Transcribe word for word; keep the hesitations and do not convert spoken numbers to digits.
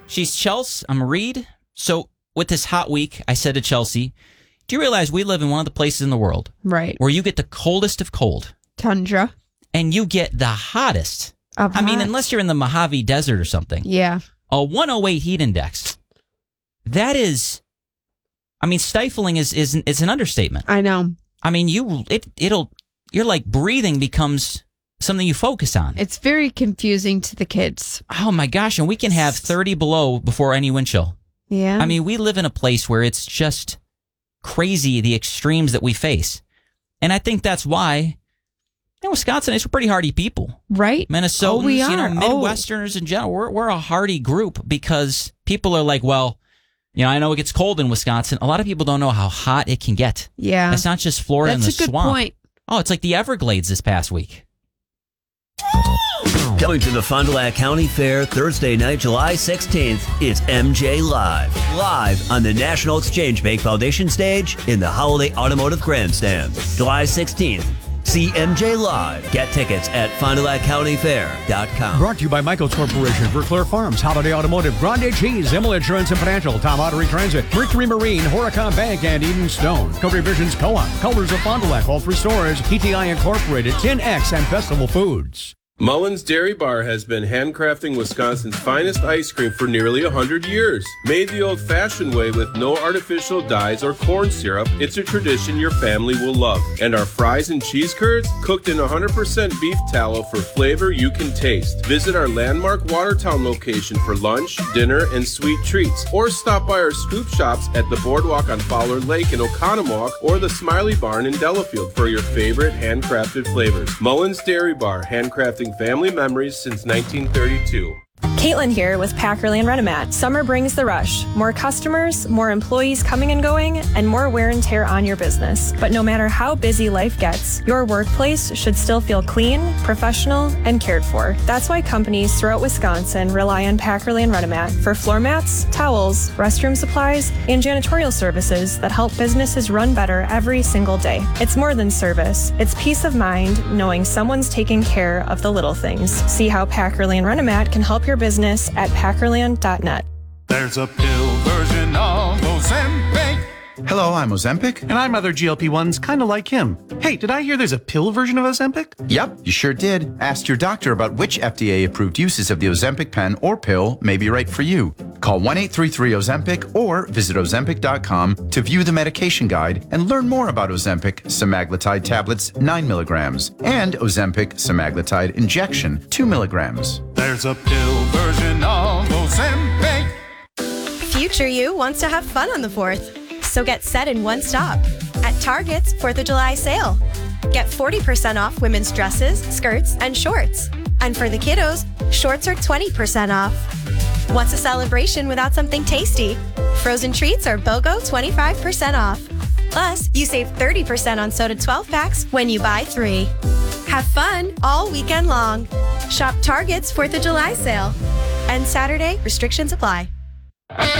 She's Chelsea. I'm Reed. So with this hot week, I said to Chelsea, do you realize we live in one of the places in the world right where you get the coldest of cold? Tundra. And you get the hottest. Of I mean, hot. unless you're in the Mojave Desert or something. Yeah. A one oh eight heat index. That is, I mean, stifling is is, is an understatement. I know. I mean, you it it'll you're like breathing becomes something you focus on. It's very confusing to the kids. Oh my gosh, and we can have thirty below before any wind chill. Yeah. I mean, we live in a place where it's just crazy the extremes that we face. And I think that's why you know, Wisconsinites, we're pretty hardy people. Right. Minnesotans, oh, we are. you know, Oh. Midwesterners in general, we're we're a hardy group because people are like, well, you know, I know it gets cold in Wisconsin. A lot of people don't know how hot it can get. Yeah. It's not just Florida and the That's a good swamp. point. Oh, it's like the Everglades this past week. Coming to the Fond du Lac County Fair Thursday night, July sixteenth, it's M J Live. Live on the National Exchange Bank Foundation stage in the Holiday Automotive Grandstand. July sixteenth. See M J Live. Get tickets at fond du lac county fair dot com. Brought to you by Michaels Corporation, Verclair Farms, Holiday Automotive, Grande Cheese, Zimmel Insurance and Financial, Tom Ottery Transit, Mercury Marine, Horicon Bank, and Eden Stone. Cody Visions Co-op, Colors of Fond du Lac, all three stores, T T I Incorporated, ten X, and Festival Foods. Mullins Dairy Bar has been handcrafting Wisconsin's finest ice cream for nearly one hundred years. Made the old-fashioned way with no artificial dyes or corn syrup, it's a tradition your family will love. And our fries and cheese curds, cooked in one hundred percent beef tallow for flavor you can taste. Visit our landmark Watertown location for lunch, dinner, and sweet treats. Or stop by our scoop shops at the Boardwalk on Fowler Lake in Oconomowoc or the Smiley Barn in Delafield for your favorite handcrafted flavors. Mullins Dairy Bar, handcrafting family memories since nineteen thirty-two. Caitlin here with Packerly and Renomat. Summer brings the rush. More customers, more employees coming and going, and more wear and tear on your business. But no matter how busy life gets, your workplace should still feel clean, professional, and cared for. That's why companies throughout Wisconsin rely on Packerly and Renomat for floor mats, towels, restroom supplies, and janitorial services that help businesses run better every single day. It's more than service. It's peace of mind knowing someone's taking care of the little things. See how Packerly and Renomat can help your business at packerland dot net. There's a pill version of Ozempic. Hello, I'm Ozempic. And I'm other G L P ones kind of like him. Hey, did I hear there's a pill version of Ozempic? Yep, you sure did. Ask your doctor about which F D A-approved uses of the Ozempic pen or pill may be right for you. Call one eight three three Ozempic or visit ozempic dot com to view the medication guide and learn more about Ozempic semaglutide tablets nine milligrams and Ozempic semaglutide injection two milligrams. There's a pill version of Ozempic. Future you wants to have fun on the fourth. So get set in one stop at Target's fourth of July sale. Get forty percent off women's dresses, skirts, and shorts. And for the kiddos, shorts are twenty percent off. What's a celebration without something tasty? Frozen treats are BOGO twenty-five percent off. Plus, you save thirty percent on soda twelve packs when you buy three. Have fun all weekend long. Shop Target's fourth of July sale. And Saturday, restrictions apply.